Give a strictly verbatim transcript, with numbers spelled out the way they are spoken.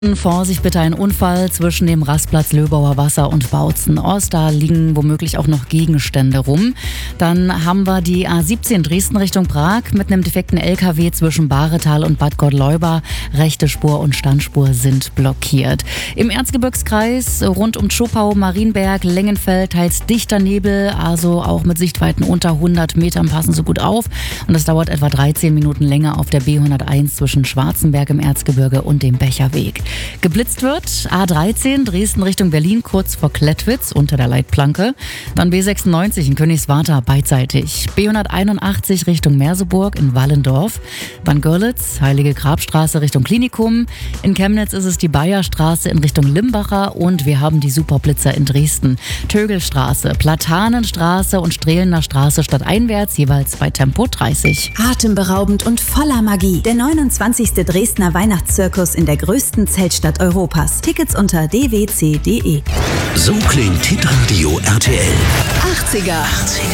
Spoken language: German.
Vorsicht bitte, ein Unfall zwischen dem Rastplatz Löbauer Wasser und Bautzen Ost. Da liegen womöglich auch noch Gegenstände rum. Dann haben wir die A siebzehn Dresden Richtung Prag mit einem defekten L K W zwischen Bahretal und Bad Gottleuba. Rechte Spur und Standspur sind blockiert. Im Erzgebirgskreis rund um Zschopau, Marienberg, Lengenfeld teils dichter Nebel, also auch mit Sichtweiten unter hundert Metern, passen Sie gut auf. Und es dauert etwa dreizehn Minuten länger auf der B hunderteins zwischen Schwarzenberg im Erzgebirge und dem Becherweg. Geblitzt wird A dreizehn Dresden Richtung Berlin kurz vor Klettwitz unter der Leitplanke. Dann B sechsundneunzig in Königswarter beidseitig. B hunderteinundachtzig Richtung Merseburg in Wallendorf. Dann Görlitz, Heilige Grabstraße Richtung Klinikum. In Chemnitz ist es die Bayerstraße in Richtung Limbacher und wir haben die Superblitzer in Dresden. Tögelstraße, Platanenstraße und Strehlener Straße stadteinwärts jeweils bei Tempo dreißig. Atemberaubend und voller Magie. Der neunundzwanzigste Dresdner Weihnachtszirkus in der größten Zeltstadt Europas. Tickets unter d w c punkt d e. So klingt Hitradio R T L. achtziger.